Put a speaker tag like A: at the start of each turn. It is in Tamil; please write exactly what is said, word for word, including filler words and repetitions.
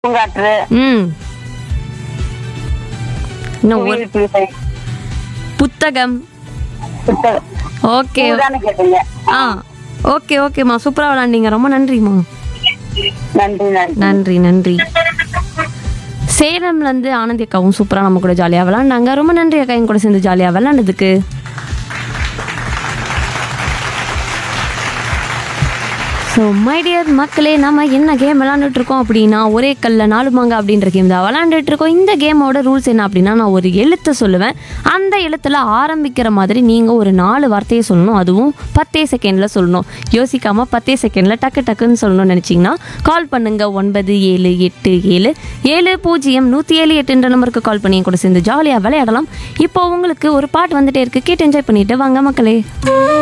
A: பூங்காற்று,
B: ம் இன்னும் ஒரு
A: குயில் குயிசை,
B: புத்தகம்.
A: புத்தகம்.
B: ஓகே
A: பூதானே கேட்டீங்க.
B: ஆ ஓகே ஓகேம்மா, சூப்பராக விளாண்டீங்க, ரொம்ப நன்றிம்மா.
A: நன்றி நன்றி.
B: நன்றி நன்றி. சேலம்லேருந்து ஆனந்தி அக்காவும் சூப்பராக நம்ம கூட ஜாலியாக விளாண்டாங்க. ரொம்ப நன்றி அக்கா, என் கூட சேர்ந்து ஜாலியாக விளாண்டதுக்கு. ஸோ மை டியர் மக்களே, நம்ம என்ன கேம் விளாண்டுட்டு இருக்கோம் அப்படின்னா ஒரே கல்ல நாலு மாங்க அப்படின்ற கேம் தான் விளாண்டுட்டு இருக்கோம். இந்த கேமோட ரூல்ஸ் என்ன அப்படின்னா, நான் ஒரு எழுத்தை சொல்லுவேன், அந்த எழுத்தில் ஆரம்பிக்கிற மாதிரி நீங்கள் ஒரு நாலு வார்த்தையை சொல்லணும், அதுவும் பத்தே செகண்டில் சொல்லணும். யோசிக்காமல் பத்தே செகண்டில் டக்கு டக்குன்னு சொல்லணும்னு நினச்சிங்கன்னா கால் பண்ணுங்கள் ஒன்பது ஏழு எட்டு ஏழு ஏழு பூஜ்ஜியம் நூற்றி ஏழு எட்டுன்ற நம்பருக்கு கால் பண்ணி என் கூட சேர்ந்து ஜாலியாக விளையாடலாம். இப்போ உங்களுக்கு ஒரு பாட்டு வந்துட்டே இருக்குது, கேட்டு என்ஜாய் பண்ணிட்டு வாங்க மக்களே.